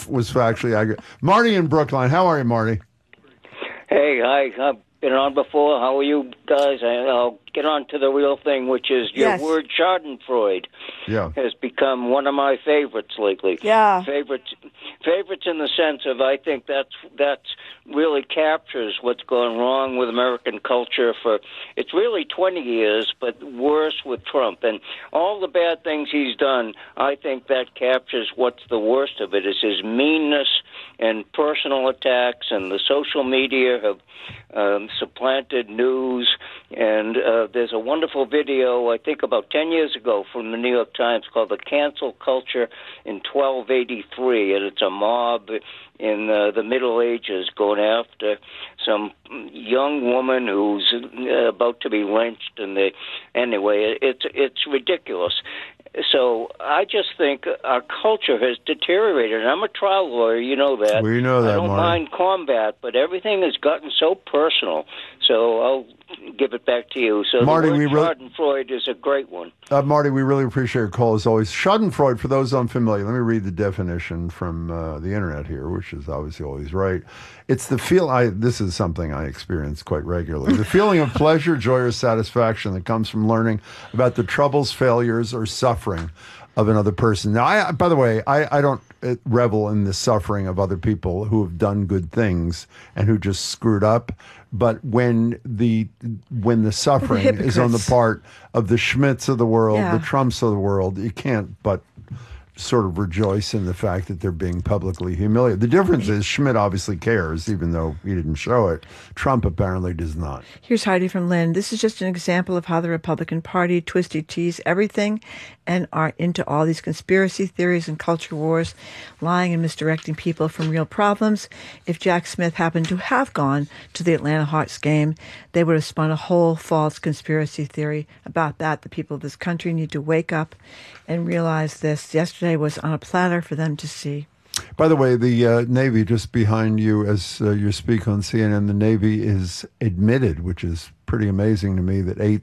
was factually accurate. Marty in Brookline. How are you, Marty? Hey, hi. I've been on before. How are you guys? I'll get on to the real thing, which is your word Schadenfreude has become one of my favorites lately. Yeah. Favorites in the sense of I think that's really captures what's going wrong with American culture for it's really 20 years, but worse with Trump. And all the bad things he's done, I think that captures what's the worst of it is his meanness and personal attacks, and the social media have supplanted news. And there's a wonderful video, I think about 10 years ago, from the New York Times called The Cancel Culture in 1283, and it's a mob in the Middle Ages going after some young woman who's about to be lynched. And anyway, it's ridiculous. So I just think our culture has deteriorated. And I'm a trial lawyer, you know that. We know that, I don't Marty. mind combat, but everything has gotten so personal. So I'll give it back to you. So Marty, the word Schadenfreude is a great one. Marty, we really appreciate your call as always. Schadenfreude, for those unfamiliar, let me read the definition from the internet here, which is obviously always right. It's the this is something I experience quite regularly. The feeling of pleasure, joy, or satisfaction that comes from learning about the troubles, failures, or suffering of another person. Now, by the way, I don't revel in the suffering of other people who have done good things and who just screwed up. But when the suffering is on the part of the Schmitts of the world, the Trumps of the world, you can't but sort of rejoice in the fact that they're being publicly humiliated. The difference is Schmidt obviously cares, even though he didn't show it. Trump apparently does not. Here's Heidi from Lynn. This is just an example of how the Republican Party twisty tease everything and are into all these conspiracy theories and culture wars, lying and misdirecting people from real problems. If Jack Smith happened to have gone to the Atlanta Hawks game, they would have spun a whole false conspiracy theory about that. The people of this country need to wake up and realize this. Yesterday was on a platter for them to see. By the way, the Navy, just behind you as you speak on CNN, the Navy is admitted, which is pretty amazing to me, that 8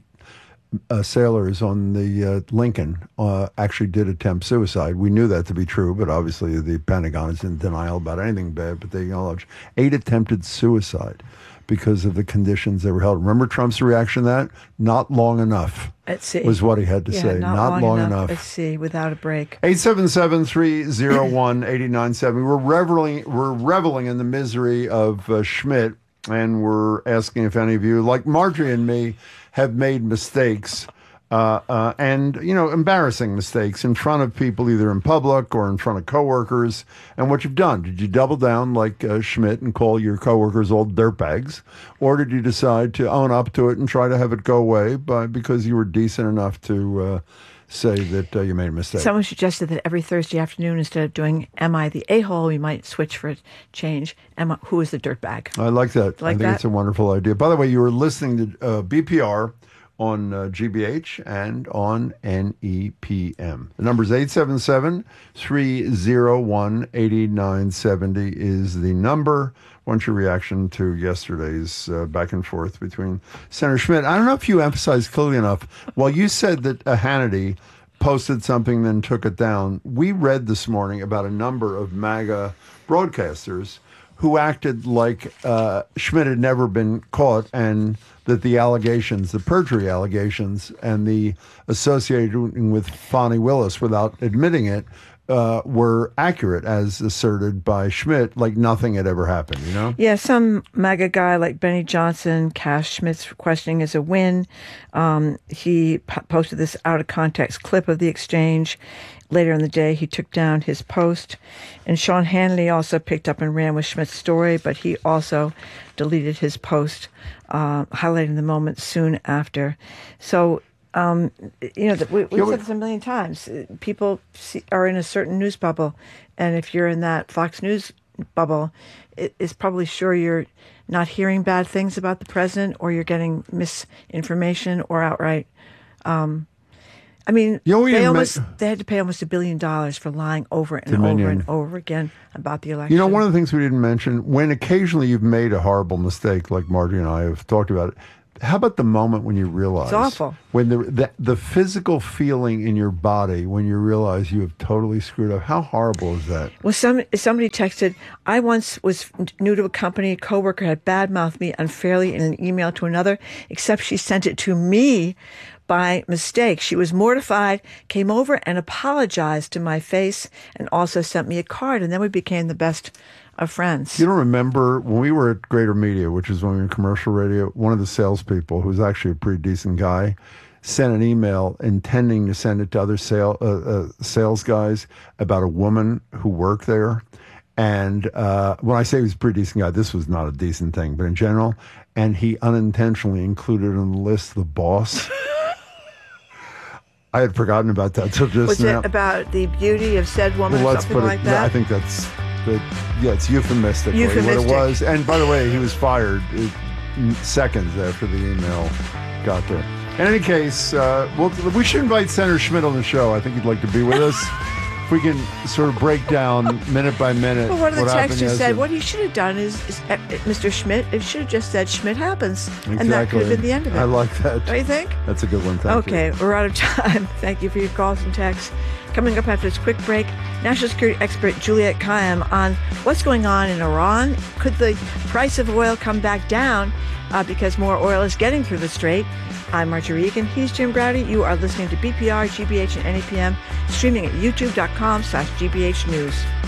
sailors on the Lincoln actually did attempt suicide. We knew that to be true, but obviously the Pentagon is in denial about anything bad, but they acknowledge 8 attempted suicide because of the conditions they were held. Remember Trump's reaction to that? Not long enough. At sea. Was what he had to say. Not long enough. At sea, without a break. 877-301-8970. We're reveling in the misery of Schmidt, and we're asking if any of you, like Marjorie and me, have made mistakes, and, embarrassing mistakes in front of people, either in public or in front of coworkers, and what you've done. Did you double down like Schmidt and call your coworkers old dirtbags, or did you decide to own up to it and try to have it go away because you were decent enough to say that you made a mistake? Someone suggested that every Thursday afternoon, instead of doing Am I the A-hole, we might switch for a change. Who is the dirtbag? I like that. I think it's a wonderful idea. By the way, you were listening to BPR on GBH and on NEPM. The number is 877-301-8970 is the number. What's your reaction to yesterday's back and forth between Senator Schmidt? I don't know if you emphasized clearly enough. While you said that Hannity posted something, then took it down, we read this morning about a number of MAGA broadcasters who acted like Schmidt had never been caught, and that the allegations, the perjury allegations, and the associated with Fani Willis, without admitting it, were accurate as asserted by Schmidt, like nothing had ever happened, Yeah, some MAGA guy like Benny Johnson cast Schmidt's questioning as a win. He posted this out-of-context clip of the exchange. Later in the day, he took down his post. And Sean Hannity also picked up and ran with Schmidt's story, but he also deleted his post, highlighting the moment soon after. So, we've said this a million times. People are in a certain news bubble, and if you're in that Fox News bubble, it's probably sure you're not hearing bad things about the president, or you're getting misinformation or outright. They had to pay almost $1 billion for lying over and over and over again about the election. One of the things we didn't mention, when occasionally you've made a horrible mistake, like Margie and I have talked about it, How about the moment when you realize? It's awful. When the physical feeling in your body when you realize you have totally screwed up. How horrible is that? Well, somebody texted, I once was new to a company. A coworker had badmouthed me unfairly in an email to another, except she sent it to me by mistake. She was mortified, came over and apologized to my face, and also sent me a card. And then we became the best of friends. You don't remember when we were at Greater Media, which is when we were in commercial radio, one of the salespeople, who's actually a pretty decent guy, sent an email intending to send it to other sales guys about a woman who worked there. And when I say he was a pretty decent guy, this was not a decent thing, but in general, and he unintentionally included on the list the boss. I had forgotten about that till just now. Was it about the beauty of said woman or something like that? I think it's euphemistic what it was. And by the way, he was fired seconds after the email got there. In any case, we should invite Senator Schmidt on the show. I think he'd like to be with us. If we can sort of break down minute by minute. Well, one of the texters said what he should have done is Mr. Schmidt, it should have just said Schmidt happens. Exactly. And that could have been the end of it. I like that. Don't you think? That's a good one. Thank you. Okay, we're out of time. Thank you for your calls and texts. Coming up after this quick break, national security expert Juliette Kayyem on what's going on in Iran. Could the price of oil come back down because more oil is getting through the strait? I'm Marjorie Egan. He's Jim Browdy. You are listening to BPR, GBH, and NEPM, streaming at youtube.com/GBH News.